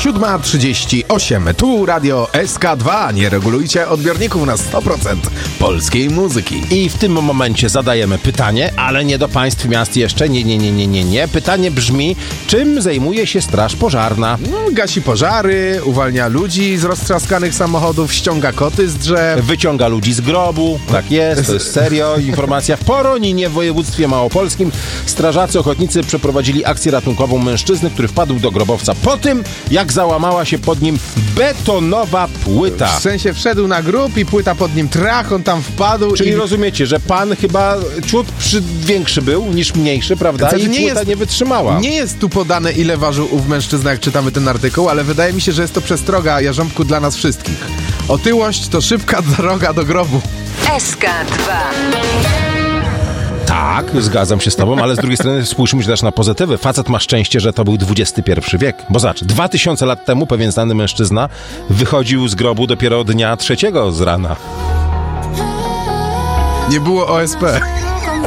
7:38. Tu Radio SK2. Nie regulujcie odbiorników na 100% polskiej muzyki. I w tym momencie zadajemy pytanie, ale nie do państw miast jeszcze. Nie. Pytanie brzmi, czym zajmuje się Straż Pożarna? Gasi pożary, uwalnia ludzi z roztrzaskanych samochodów, ściąga koty z drzew. Wyciąga ludzi z grobu. Tak jest, to jest serio. Informacja. W Poroninie w województwie małopolskim strażacy ochotnicy przeprowadzili akcję ratunkową mężczyzny, który wpadł do grobowca po tym, jak załamała się pod nim betonowa płyta. W sensie wszedł na grób i płyta pod nim trach, on tam wpadł. Czyli rozumiecie, że pan chyba ciut większy był niż mniejszy, prawda? Znaczy, I płyta nie wytrzymała. Nie jest tu podane, ile ważył ów mężczyzna, jak czytamy ten artykuł, ale wydaje mi się, że jest to przestroga, Jarząbku, dla nas wszystkich. Otyłość to szybka droga do grobu. SK2. Tak, zgadzam się z tobą, ale z drugiej strony spójrzmy też na pozytywy. Facet ma szczęście, że to był XXI wiek. Bo zobacz, 2000 lat temu pewien znany mężczyzna wychodził z grobu dopiero dnia 3 z rana. Nie było OSP.